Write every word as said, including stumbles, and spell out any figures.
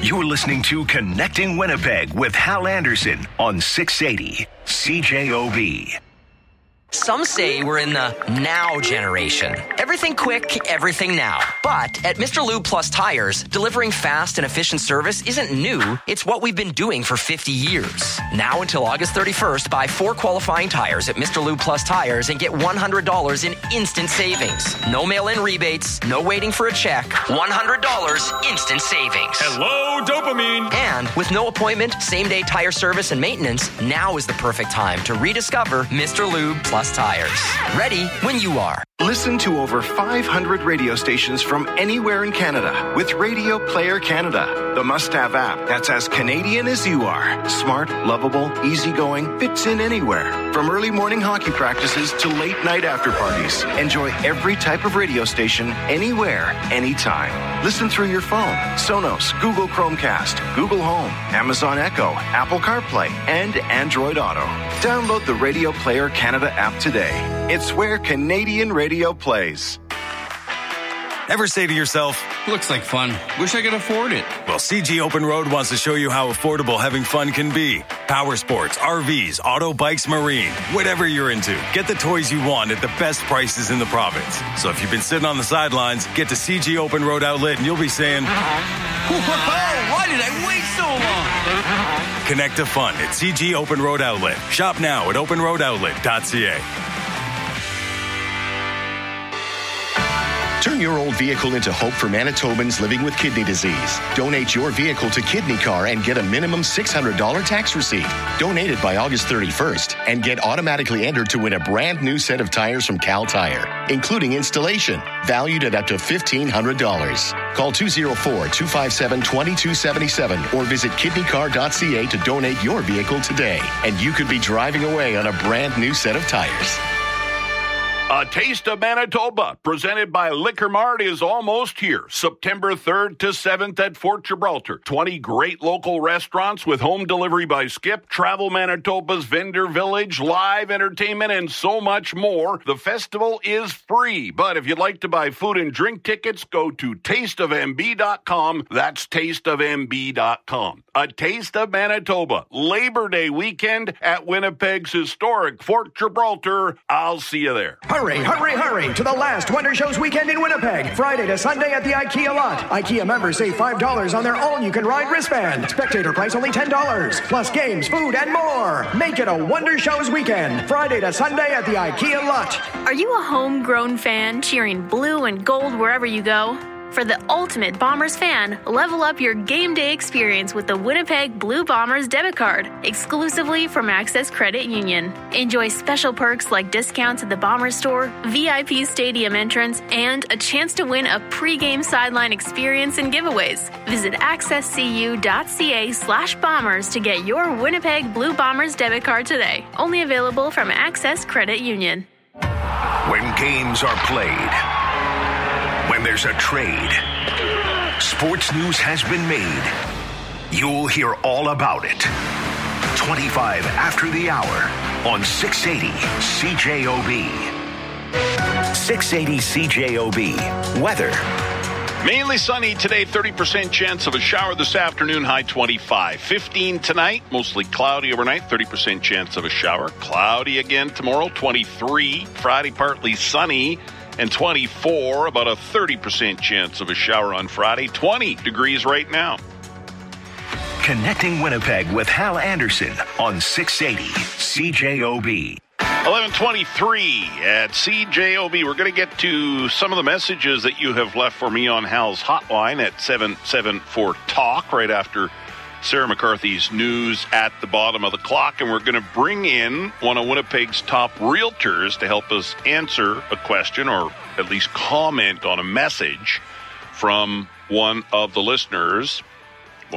You're listening to Connecting Winnipeg with Hal Anderson on six eighty C J O B. Some say we're in the now generation. Everything quick, everything now. But at Mister Lube Plus Tires, delivering fast and efficient service isn't new. It's what we've been doing for fifty years. Now until August thirty-first, buy four qualifying tires at Mister Lube Plus Tires and get one hundred dollars in instant savings. No mail-in rebates, no waiting for a check. one hundred dollars instant savings. Hello, dopamine. And with no appointment, same-day tire service and maintenance, now is the perfect time to rediscover Mister Lube Plus Tires. Ready when you are. Listen to over five hundred radio stations from anywhere in Canada with Radio Player Canada, the must-have app that's as Canadian as you are. Smart, lovable, easygoing, fits in anywhere. From early morning hockey practices to late night after parties. Enjoy every type of radio station, anywhere, anytime. Listen through your phone, Sonos, Google Chromecast, Google Home, Amazon Echo, Apple CarPlay, and Android Auto. Download the Radio Player Canada app today. It's where Canadian radio plays. Ever say to yourself, looks like fun. Wish I could afford it. Well, C G Open Road wants to show you how affordable having fun can be. Power sports, R Vs, auto bikes, marine, whatever you're into. Get the toys you want at the best prices in the province. So if you've been sitting on the sidelines, get to C G Open Road Outlet and you'll be saying, why did I wait so long? Connect to fun at C G Open Road Outlet. Shop now at open road outlet dot c a. Turn your old vehicle into hope for Manitobans living with kidney disease. Donate your vehicle to Kidney Car and get a minimum six hundred dollars tax receipt. Donate it by August thirty-first and get automatically entered to win a brand new set of tires from Cal Tire, including installation, valued at up to fifteen hundred dollars. Call two oh four, two five seven, two two seven seven or visit kidney car dot c a to donate your vehicle today. And you could be driving away on a brand new set of tires. A Taste of Manitoba, presented by Liquor Mart, is almost here. September third to seventh at Fort Gibraltar. twenty great local restaurants with home delivery by Skip, Travel Manitoba's Vendor Village, live entertainment, and so much more. The festival is free, but if you'd like to buy food and drink tickets, go to taste of m b dot com. That's taste of m b dot com. A Taste of Manitoba, Labor Day weekend at Winnipeg's historic Fort Gibraltar. I'll see you there. Hurry, hurry, hurry to the last Wonder Shows weekend in Winnipeg. Friday to Sunday at the IKEA lot. IKEA members save five dollars on their all-you-can-ride wristband. Spectator price only ten dollars. Plus games, food, and more. Make it a Wonder Shows weekend. Friday to Sunday at the IKEA lot. Are you a homegrown fan cheering blue and gold wherever you go? For the ultimate Bombers fan, level up your game day experience with the Winnipeg Blue Bombers debit card, exclusively from Access Credit Union. Enjoy special perks like discounts at the Bombers store, V I P stadium entrance, and a chance to win a pre-game sideline experience and giveaways. Visit access c u dot c a slash bombers to get your Winnipeg Blue Bombers debit card today. Only available from Access Credit Union. When games are played, when there's a trade, sports news has been made. You'll hear all about it. twenty-five after the hour on six eighty C J O B. six eighty C J O B. Weather. Mainly sunny today, thirty percent chance of a shower this afternoon, high twenty-five. fifteen tonight, mostly cloudy overnight, thirty percent chance of a shower. Cloudy again tomorrow, twenty-three. Friday, partly sunny. And twenty-four, about a thirty percent chance of a shower on Friday. twenty degrees right now. Connecting Winnipeg with Hal Anderson on six eighty C J O B. eleven twenty-three at C J O B. We're going to get to some of the messages that you have left for me on Hal's hotline at seven seven four talk right after Sarah McCarthy's news at the bottom of the clock, and we're going to bring in one of Winnipeg's top realtors to help us answer a question or at least comment on a message from one of the listeners.